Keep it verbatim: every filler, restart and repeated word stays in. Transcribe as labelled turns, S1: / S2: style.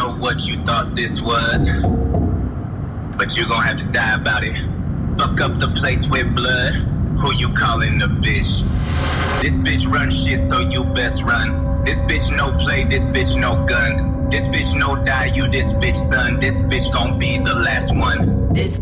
S1: know what you thought this was, but you gon' have to die about it. Fuck up the place with blood. Who you calling a bitch? This bitch run shit, so you best run. This bitch no play, this bitch no guns. This bitch no die, you this bitch son. This bitch gon' be the last one.
S2: This